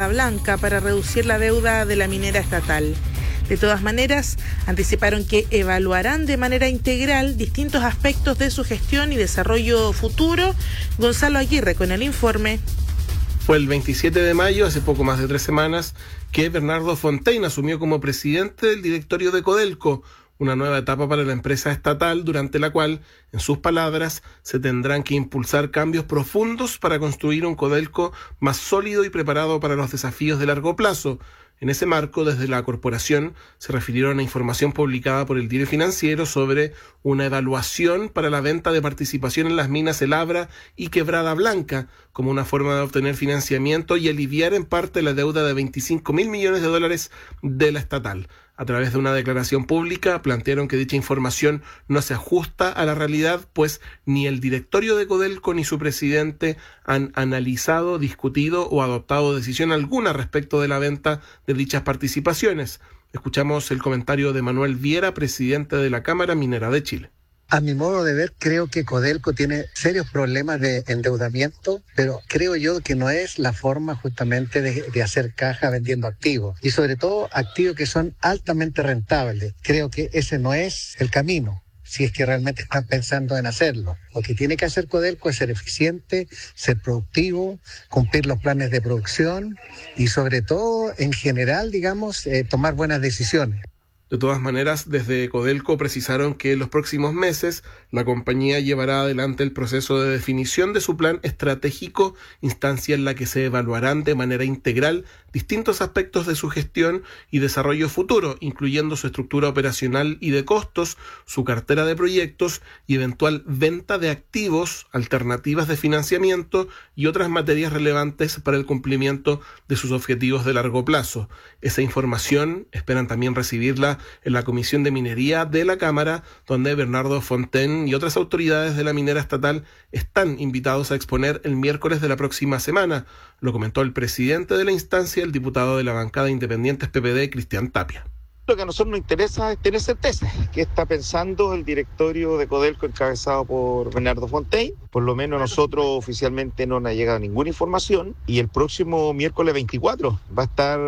blanca para reducir la deuda de la minera estatal. De todas maneras, anticiparon que evaluarán de manera integral distintos aspectos de su gestión y desarrollo futuro. Gonzalo Aguirre con el informe. Fue el 27 de mayo, hace poco más de 3 semanas, que Bernardo Fontaine asumió como presidente del directorio de Codelco, una nueva etapa para la empresa estatal durante la cual, en sus palabras, se tendrán que impulsar cambios profundos para construir un Codelco más sólido y preparado para los desafíos de largo plazo. En ese marco, desde la corporación, se refirieron a información publicada por el Diario Financiero sobre una evaluación para la venta de participación en las minas El Abra y Quebrada Blanca, como una forma de obtener financiamiento y aliviar en parte la deuda de $25.000 millones de la estatal. A través de una declaración pública, plantearon que dicha información no se ajusta a la realidad, pues ni el directorio de Codelco ni su presidente han analizado, discutido o adoptado decisión alguna respecto de la venta de dichas participaciones. Escuchamos el comentario de Manuel Viera, presidente de la Cámara Minera de Chile. A mi modo de ver, creo que Codelco tiene serios problemas de endeudamiento, pero creo yo que no es la forma justamente de hacer caja vendiendo activos, y sobre todo activos que son altamente rentables. Creo que ese no es el camino, si es que realmente están pensando en hacerlo. Lo que tiene que hacer Codelco es ser eficiente, ser productivo, cumplir los planes de producción y sobre todo, en general, tomar buenas decisiones. De todas maneras, desde Codelco precisaron que en los próximos meses la compañía llevará adelante el proceso de definición de su plan estratégico, instancia en la que se evaluarán de manera integral distintos aspectos de su gestión y desarrollo futuro, incluyendo su estructura operacional y de costos, su cartera de proyectos y eventual venta de activos, alternativas de financiamiento y otras materias relevantes para el cumplimiento de sus objetivos de largo plazo. Esa información esperan también recibirla en la Comisión de Minería de la Cámara, donde Bernardo Fontaine y otras autoridades de la minera estatal están invitados a exponer el miércoles de la próxima semana. Lo comentó el presidente de la instancia, el diputado de la bancada Independientes PPD, Cristian Tapia. Lo que a nosotros nos interesa es tener certeza. ¿Qué está pensando el directorio de Codelco encabezado por Bernardo Fontaine? Por lo menos nosotros oficialmente no nos ha llegado ninguna información y el próximo miércoles 24 va a estar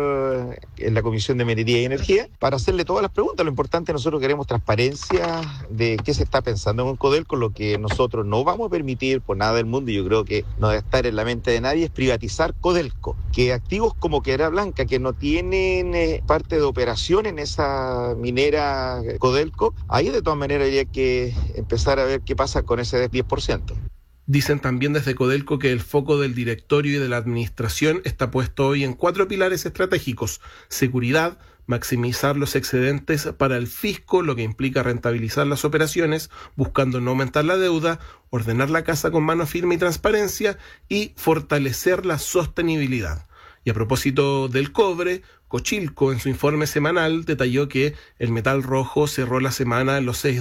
en la Comisión de Minería y Energía para hacerle todas las preguntas. Lo importante, nosotros queremos transparencia de qué se está pensando con Codelco. Lo que nosotros no vamos a permitir por nada del mundo, y yo creo que no debe estar en la mente de nadie, es privatizar Codelco. Que activos como Quebrada Blanca, que no tienen parte de operación en esa minera Codelco, ahí de todas maneras habría que empezar a ver qué pasa con ese 10%. Dicen también desde Codelco que el foco del directorio y de la administración está puesto hoy en 4 pilares estratégicos: seguridad, maximizar los excedentes para el fisco, lo que implica rentabilizar las operaciones, buscando no aumentar la deuda, ordenar la casa con mano firme y transparencia, y fortalecer la sostenibilidad. Y a propósito del cobre, Cochilco en su informe semanal detalló que el metal rojo cerró la semana en los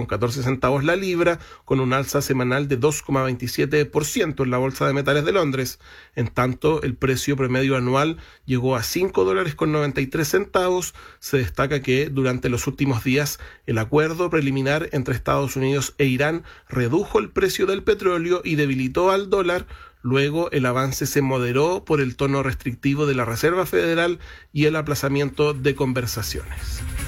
$6.14 la libra, con un alza semanal de 2,27% en la Bolsa de Metales de Londres. En tanto, el precio promedio anual llegó a $5.93. Se destaca que durante los últimos días el acuerdo preliminar entre Estados Unidos e Irán redujo el precio del petróleo y debilitó al dólar. Luego el avance se moderó por el tono restrictivo de la Reserva Federal y el aplazamiento de conversaciones.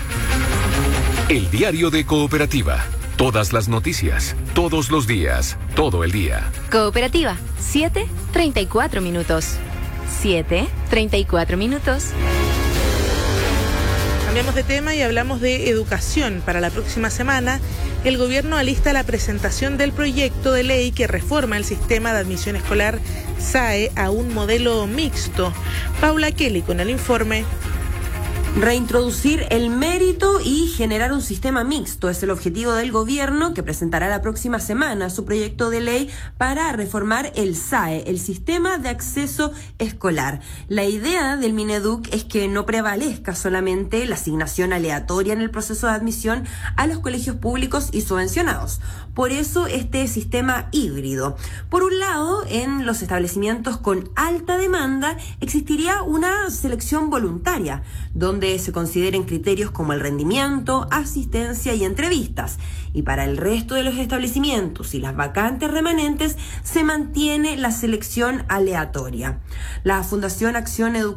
El diario de Cooperativa. Todas las noticias, todos los días, todo el día. Cooperativa, 7:34 minutos. 7:34 minutos. Cambiamos de tema y hablamos de educación. Para la próxima semana, el gobierno alista la presentación del proyecto de ley que reforma el sistema de admisión escolar SAE a un modelo mixto. Paula Kelly con el informe. Reintroducir el mérito y generar un sistema mixto es el objetivo del gobierno, que presentará la próxima semana su proyecto de ley para reformar el SAE, el Sistema de Acceso Escolar. La idea del Mineduc es que no prevalezca solamente la asignación aleatoria en el proceso de admisión a los colegios públicos y subvencionados. Por eso este sistema híbrido. Por un lado, en los establecimientos con alta demanda existiría una selección voluntaria, donde se consideren criterios como el rendimiento, asistencia y entrevistas. Y para el resto de los establecimientos y las vacantes remanentes se mantiene la selección aleatoria. La Fundación Acción